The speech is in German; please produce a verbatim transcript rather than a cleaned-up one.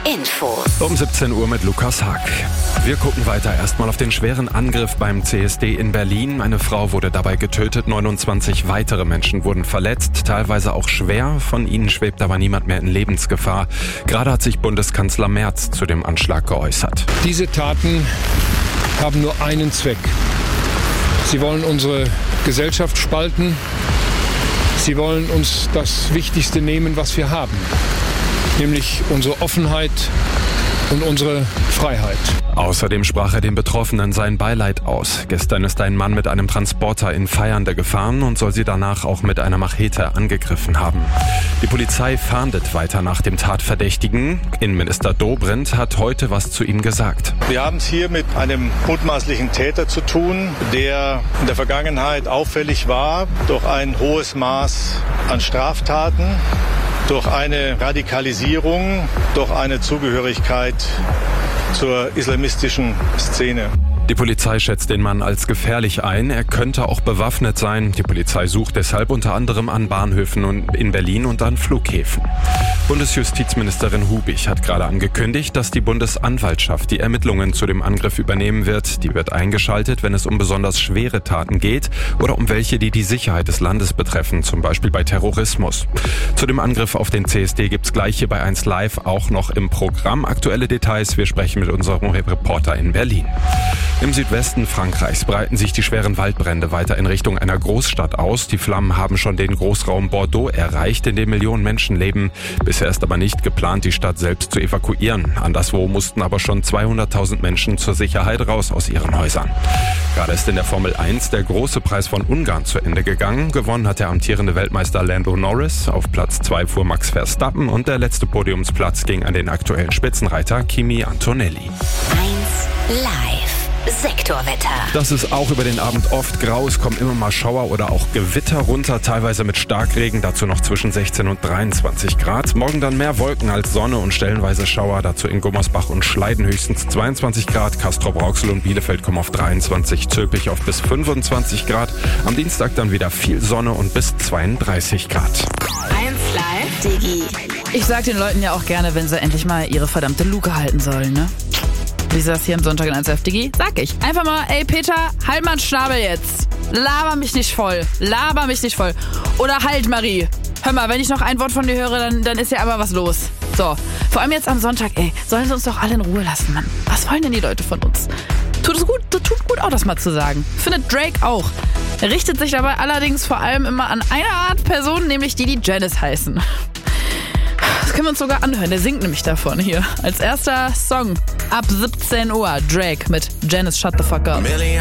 Infos. Um siebzehn Uhr mit Lukas Haag. Wir gucken weiter erstmal auf den schweren Angriff beim C S D in Berlin. Eine Frau wurde dabei getötet, neunundzwanzig weitere Menschen wurden verletzt, teilweise auch schwer. Von ihnen schwebt aber niemand mehr in Lebensgefahr. Gerade hat sich Bundeskanzler Merz zu dem Anschlag geäußert. Diese Taten haben nur einen Zweck. Sie wollen unsere Gesellschaft spalten. Sie wollen uns das Wichtigste nehmen, was wir haben, nämlich unsere Offenheit und unsere Freiheit. Außerdem sprach er den Betroffenen sein Beileid aus. Gestern ist ein Mann mit einem Transporter in Feiernde gefahren und soll sie danach auch mit einer Machete angegriffen haben. Die Polizei fahndet weiter nach dem Tatverdächtigen. Innenminister Dobrindt hat heute was zu ihm gesagt. Wir haben es hier mit einem mutmaßlichen Täter zu tun, der in der Vergangenheit auffällig war durch ein hohes Maß an Straftaten, durch eine Radikalisierung, durch eine Zugehörigkeit zur islamistischen Szene. Die Polizei schätzt den Mann als gefährlich ein. Er könnte auch bewaffnet sein. Die Polizei sucht deshalb unter anderem an Bahnhöfen in Berlin und an Flughäfen. Bundesjustizministerin Hubig hat gerade angekündigt, dass die Bundesanwaltschaft die Ermittlungen zu dem Angriff übernehmen wird. Die wird eingeschaltet, wenn es um besonders schwere Taten geht oder um welche, die die Sicherheit des Landes betreffen, zum Beispiel bei Terrorismus. Zu dem Angriff auf den C S D gibt's gleich hier bei eins Live auch noch im Programm. Aktuelle Details, wir sprechen mit unserem Reporter in Berlin. Im Südwesten Frankreichs breiten sich die schweren Waldbrände weiter in Richtung einer Großstadt aus. Die Flammen haben schon den Großraum Bordeaux erreicht, in dem Millionen Menschen leben. Bisher ist aber nicht geplant, die Stadt selbst zu evakuieren. Anderswo mussten aber schon zweihunderttausend Menschen zur Sicherheit raus aus ihren Häusern. Gerade ist in der Formel eins der große Preis von Ungarn zu Ende gegangen. Gewonnen hat der amtierende Weltmeister Lando Norris. Auf Platz zwei fuhr Max Verstappen und der letzte Podiumsplatz ging an den aktuellen Spitzenreiter Kimi Antonelli. eins Live. Sektorwetter. Das ist auch über den Abend oft grau. Es kommen immer mal Schauer oder auch Gewitter runter, teilweise mit Starkregen, dazu noch zwischen sechzehn und dreiundzwanzig Grad. Morgen dann mehr Wolken als Sonne und stellenweise Schauer, dazu in Gummersbach und Schleiden höchstens zweiundzwanzig Grad. Castrop-Rauxel und Bielefeld kommen auf dreiundzwanzig, Zülpich auf bis fünfundzwanzig Grad. Am Dienstag dann wieder viel Sonne und bis zweiunddreißig Grad. eins Live. Digi. Ich sag den Leuten ja auch gerne, wenn sie endlich mal ihre verdammte Luke halten sollen, ne? Wie ist das hier am Sonntag in eins Live Digi? Sag ich. Einfach mal, ey Peter, halt mal einen Schnabel jetzt. Laber mich nicht voll. Laber mich nicht voll. Oder halt Marie. Hör mal, wenn ich noch ein Wort von dir höre, dann, dann ist ja aber was los. So, vor allem jetzt am Sonntag, ey, sollen sie uns doch alle in Ruhe lassen, Mann. Was wollen denn die Leute von uns? Tut es gut, tut gut auch das mal zu sagen. Findet Drake auch. Er richtet sich dabei allerdings vor allem immer an eine Art Person, nämlich die, die Janice heißen. Das können wir uns sogar anhören, der singt nämlich davon hier. Als erster Song ab siebzehn Uhr, Drake mit Janice Shut the Fuck Up.